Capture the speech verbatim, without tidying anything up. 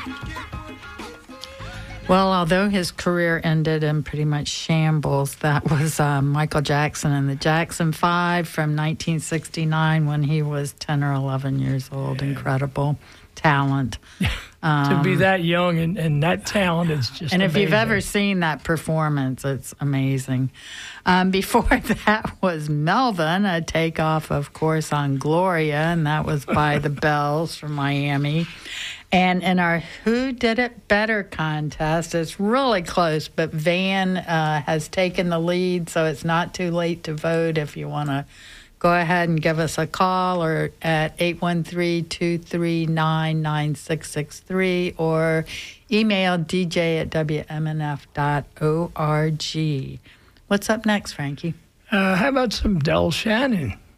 Well, although his career ended in pretty much shambles, that was uh, Michael Jackson and the Jackson Five from nineteen sixty-nine when he was ten or eleven years old. Yeah. Incredible talent. Um, to be that young and, and that talented is just And amazing. If you've ever seen that performance, it's amazing. Um, before that was Melvin, a takeoff, of course, on Gloria, and that was by the Bells from Miami. And in our Who Did It Better contest, it's really close, but Van uh, has taken the lead, so it's not too late to vote if you want to go ahead and give us a call or at eight one three, two three nine, nine six six three or email d j at w m n f dot org. What's up next, Frankie? Uh, how about some Del Shannon?